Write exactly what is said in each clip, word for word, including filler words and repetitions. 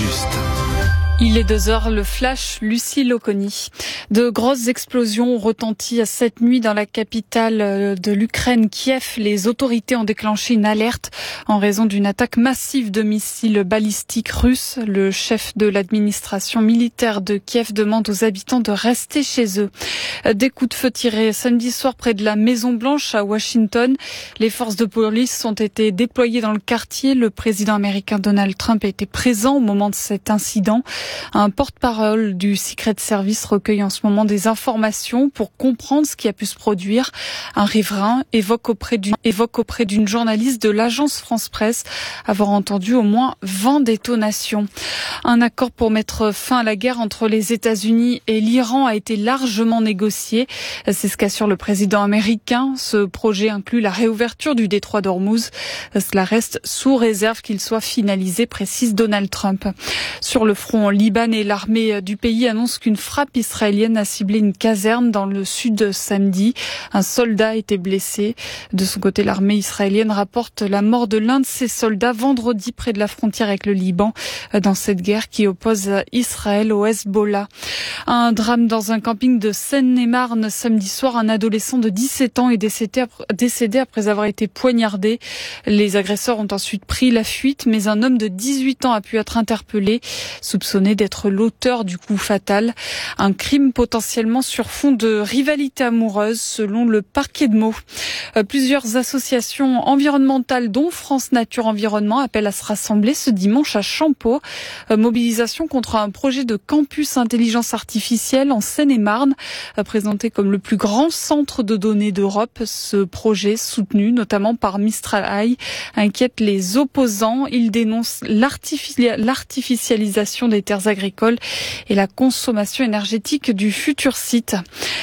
juste. Il est deux heures, le flash, Lucie Loconi. De grosses explosions ont retenti cette nuit dans la capitale de l'Ukraine, Kiev. Les autorités ont déclenché une alerte en raison d'une attaque massive de missiles balistiques russes. Le chef de l'administration militaire de Kiev demande aux habitants de rester chez eux. Des coups de feu tirés samedi soir près de la Maison Blanche à Washington. Les forces de police ont été déployées dans le quartier. Le président américain Donald Trump a été présent au moment de cet incident. Un porte-parole du Secret Service recueille en ce moment des informations pour comprendre ce qui a pu se produire. Un riverain évoque auprès d'une, évoque auprès d'une journaliste de l'agence France-Presse avoir entendu au moins vingt détonations. Un accord pour mettre fin à la guerre entre les États-Unis et l'Iran a été largement négocié. C'est ce qu'assure le président américain. Ce projet inclut la réouverture du détroit d'Ormuz. Cela reste sous réserve qu'il soit finalisé, précise Donald Trump. Sur le front libanais, l'armée du pays annonce qu'une frappe israélienne a ciblé une caserne dans le sud samedi. Un soldat a été blessé. De son côté, l'armée israélienne rapporte la mort de l'un de ses soldats vendredi près de la frontière avec le Liban, dans cette guerre qui oppose Israël au Hezbollah. Un drame dans un camping de Seine-et-Marne samedi soir. Un adolescent de dix-sept ans est décédé après avoir été poignardé. Les agresseurs ont ensuite pris la fuite, mais un homme de dix-huit ans a pu être interpellé, soupçonné d'être l'auteur du coup fatal. Un crime potentiellement sur fond de rivalité amoureuse, selon le parquet de Meaux. Euh, plusieurs associations environnementales, dont France Nature Environnement, appellent à se rassembler ce dimanche à Champeaux. Euh, mobilisation contre un projet de campus intelligence artificielle en Seine-et-Marne, euh, présenté comme le plus grand centre de données d'Europe. Ce projet, soutenu notamment par Mistral A I, inquiète les opposants. Il dénonce l'artifici- l'artificialisation des terres agricoles et la consommation énergétique du futur site.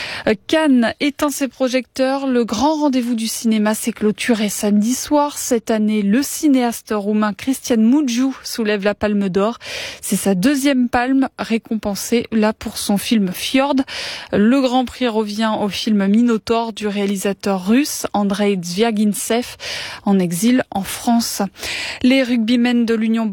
Cannes éteint ses projecteurs. Le grand rendez-vous du cinéma s'est clôturé samedi soir. Cette année, le cinéaste roumain Cristian Mungiu soulève la Palme d'Or. C'est sa deuxième palme, récompensée là pour son film Fjord. Le grand prix revient au film Minotaur du réalisateur russe Andrei Zvyagintsev, en exil en France. Les rugbymen de l'Union